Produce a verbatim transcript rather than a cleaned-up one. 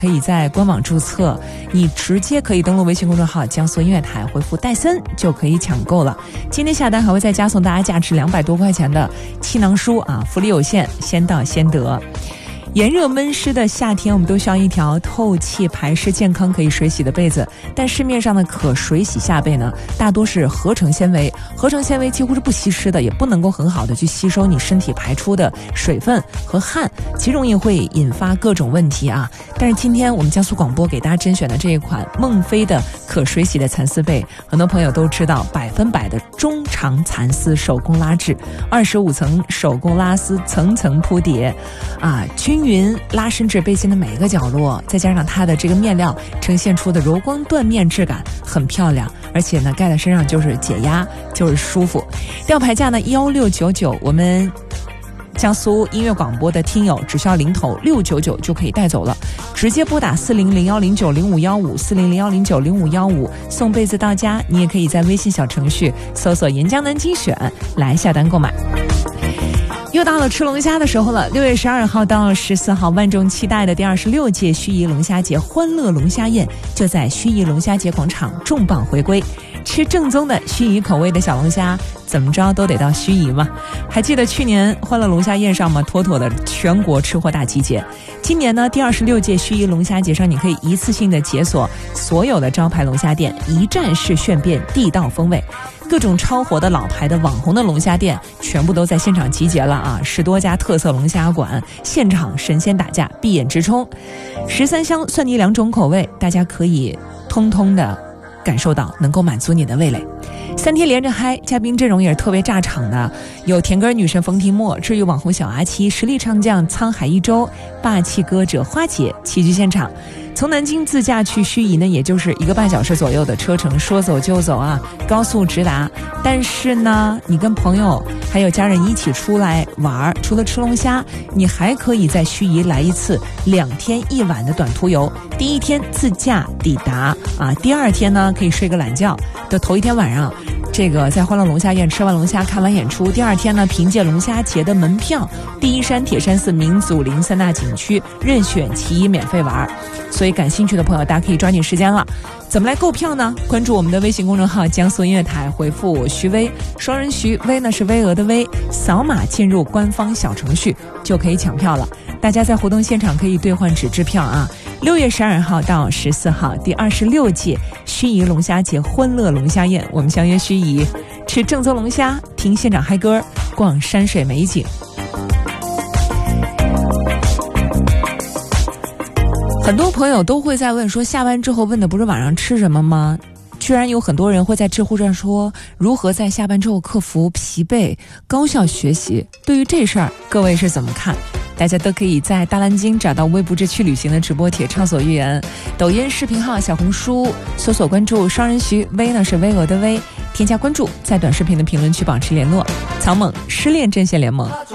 可以在官网注册，你直接可以登录微信公众号江苏音乐台，回复戴森就可以抢购了。今天下单还会再加送大家价值两百多块钱的气囊书啊，福利有限，先到先得。炎热闷湿的夏天，我们都需要一条透气排湿健康可以水洗的被子，但市面上的可水洗夏被呢，大多是合成纤维，合成纤维几乎是不吸湿的，也不能够很好的去吸收你身体排出的水分和汗，极容易会引发各种问题啊。但是今天我们江苏广播给大家甄选的这一款孟非的可水洗的蚕丝被，很多朋友都知道，百分百的中长蚕丝手工拉制，二十五层手工拉丝，层层铺叠啊，均匀拉伸至背心的每一个角落，再加上它的这个面料呈现出的柔光缎面质感很漂亮，而且呢盖在身上就是解压，就是舒服。吊牌价呢一一六九九，我们江苏音乐广播的听友只需要零头六九九就可以带走了，直接拨打四零零幺零九零五幺五四零零幺零九零五幺五送被子到家。你也可以在微信小程序搜索沿江南精选来下单购买。又到了吃龙虾的时候了，六月十二号到十四号，万众期待的第二十六届盱眙龙虾节欢乐龙虾宴就在盱眙龙虾节广场重磅回归。吃正宗的盱眙口味的小龙虾，怎么着都得到盱眙嘛。还记得去年欢乐龙虾宴上吗？妥妥的全国吃货大集结。今年呢，第二十六届盱眙龙虾节上，你可以一次性的解锁所有的招牌龙虾店，一站式炫变地道风味。各种超火的老牌的网红的龙虾店全部都在现场集结了啊！十多家特色龙虾馆，现场神仙打架，闭眼直冲。十三香蒜泥两种口味，大家可以通通的感受到，能够满足你的味蕾。三天连着嗨，嘉宾阵容也是特别炸场的，有甜歌女神冯提莫、治愈网红小阿七、实力唱将沧海一周、霸气歌者花姐齐聚现场。从南京自驾去盱眙呢，也就是一个半小时左右的车程，说走就走啊，高速直达。但是呢，你跟朋友还有家人一起出来玩，除了吃龙虾，你还可以在盱眙来一次两天一晚的短途游。第一天自驾抵达啊，第二天呢可以睡个懒觉。的头一天晚上，这个在欢乐龙虾宴吃完龙虾，看完演出，第二天呢，凭借龙虾节的门票，第一山、铁山寺、明祖陵三大景区任选其一免费玩。所以感兴趣的朋友，大家可以抓紧时间了。怎么来购票呢？关注我们的微信公众号江苏音乐台，回复徐薇，双人徐，薇呢是巍峨的薇，扫码进入官方小程序就可以抢票了。大家在活动现场可以兑换纸质票啊。六月十二号到十四号，第二十六届盱眙龙虾节欢乐龙虾宴，我们相约盱眙，吃正宗龙虾，听现场嗨歌，逛山水美景。很多朋友都会在问说，下班之后问的不是晚上吃什么吗？居然有很多人会在知乎上说，如何在下班之后克服疲惫，高效学习。对于这事儿，各位是怎么看？大家都可以在大蓝鲸找到微不知趣旅行的直播帖，畅所欲言。抖音视频号、小红书搜索关注双人徐，薇呢是巍峨的薇，添加关注，在短视频的评论区保持联络。草蜢失恋阵线联盟。